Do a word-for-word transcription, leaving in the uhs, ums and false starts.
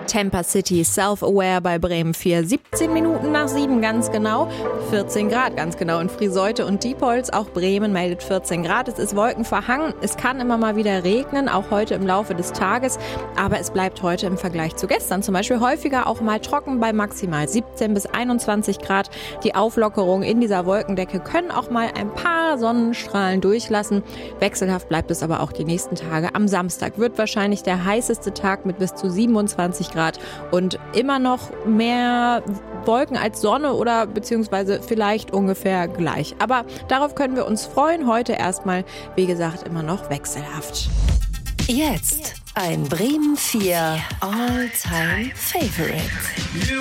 Tampa City Self-Aware bei Bremen vier. siebzehn Minuten nach sieben ganz genau. vierzehn Grad ganz genau in Frieseute und Diepholz. Auch Bremen meldet vierzehn Grad. Es ist wolkenverhangen. Es kann immer mal wieder regnen, auch heute im Laufe des Tages. Aber es bleibt heute im Vergleich zu gestern zum Beispiel häufiger auch mal trocken bei maximal siebzehn bis einundzwanzig Grad. Die Auflockerung in dieser Wolkendecke können auch mal ein paar Sonnenstrahlen durchlassen. Wechselhaft bleibt es aber auch die nächsten Tage. Am Samstag wird wahrscheinlich der heißeste Tag mit bis zu siebenundzwanzig Grad und immer noch mehr Wolken als Sonne oder beziehungsweise vielleicht ungefähr gleich. Aber darauf können wir uns freuen. Heute erstmal, wie gesagt, immer noch wechselhaft. Jetzt ein Bremen vier All-Time Favorite.